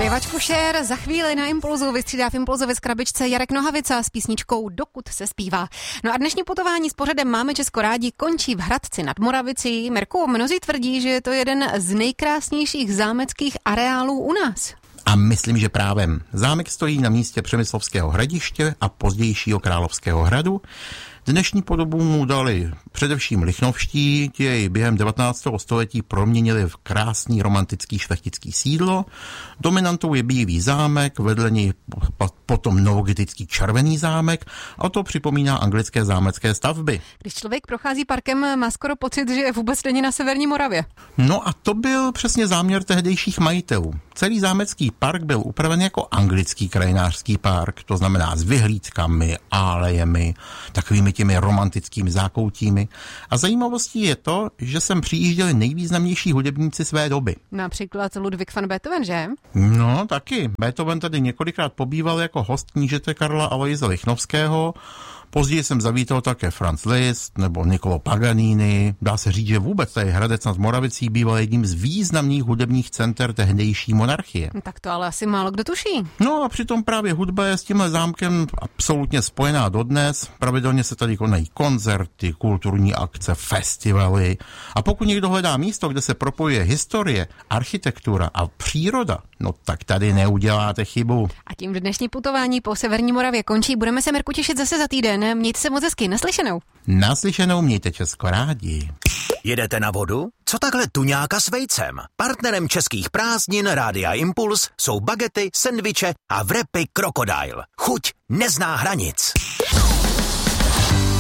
Zpěvačku Cher za chvíli na Impulzu vystřídá v Impulzově krabičce Jarek Nohavica s písničkou Dokud se zpívá. No a dnešní putování s pořadem Máme Česko rádi končí v Hradci nad Moravicí. Mirku, mnozí tvrdí, že je to jeden z nejkrásnějších zámeckých areálů u nás. A myslím, že právem. Zámek stojí na místě Přemyslovského hradiště a pozdějšího Královského hradu. Dnešní podobu mu dali především Lichnovští, ti jej během 19. století proměnili v krásný romantický šlechtický sídlo. Dominantou je bílý zámek, vedle něj potom novogotický červený zámek a to připomíná anglické zámecké stavby. Když člověk prochází parkem, má skoro pocit, že vůbec není na severní Moravě. No a to byl přesně záměr tehdejších majitelů. Celý zámecký park byl upraven jako anglický krajinářský park, to znamená s vyhlídkami, alejemi, takovými těmi romantickými zákoutími. A zajímavostí je to, že sem přijížděli nejvýznamnější hudebníci své doby. Například Ludwig van Beethoven, že? No, taky. Beethoven tady několikrát pobýval jako host knížete Karla Aloise Lichnovského. Později jsem zavítal také Franz Liszt nebo Niccolo Paganini. Dá se říct, že vůbec tady Hradec nad Moravicí býval jedním z významných hudebních center tehdejší monarchie. Tak to ale asi málo kdo tuší. No a přitom právě hudba je s tímhle zámkem absolutně spojená dodnes. Pravidelně se tady konají koncerty, kulturní akce, festivaly. A pokud někdo hledá místo, kde se propojuje historie, architektura a příroda, no tak tady neuděláte chybu. A tím dnešní putování po severní Moravě končí. Budeme se, Mirku, těšit zase za týden. Mějte se moc hezky. Naslyšenou. Naslyšenou, mějte Česko rádi. Jedete na vodu? Co takhle tuňáka s vejcem? Partnerem českých prázdnin Rádia Impuls jsou bagety, sendviče a wrapy Crocodile. Chuť nezná hranic.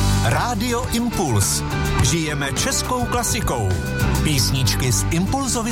Rádio Impuls. Žijeme českou klasikou. Písničky z Impulzovy